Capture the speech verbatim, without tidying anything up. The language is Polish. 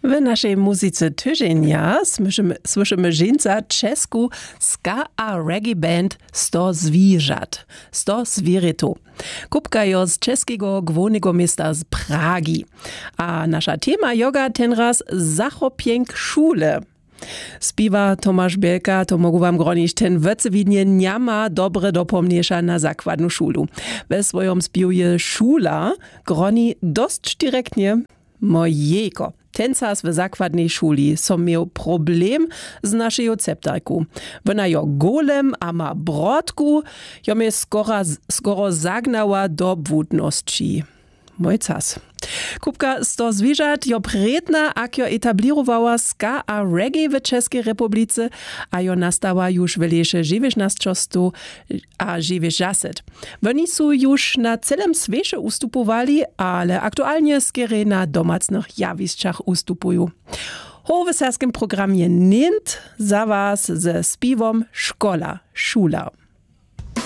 W naszej muzyce tygodnia słyszymy, słyszymy żeńca czesku ska a reggae band sto zwierzat, sto zwierytu. Kupkajo z czeskiego głównego miasta z Pragi. A nasza tema joga ten raz zachopięk szule. Spiwa Tomasz Bielka, to mogу wam gronić, ten wecewidnie nie ma dobre dopomniesza na zakładną szulu. We swoim spiwie szula groni dość direktnie mojego. Ten czas w zakładnej szuli som miał problem z naszej ceptarku. Wona jo golem a ma brodku, jo mnie skoro, skoro zagnała do wódności. Mój czas. Kupka sto zwierzat jo predna, ak jo etablirowała ska a reggae w Czeskiej Republice, a jo nastała już w lesie dziewiętnastu a dziewięćdziesiąt. Oni są już na celym świecie ustupowali, ale aktualnie skiery na domacnych jawiskach ustupują. Ho w serskim programie Nint za was ze spiwom Szkola, Szula.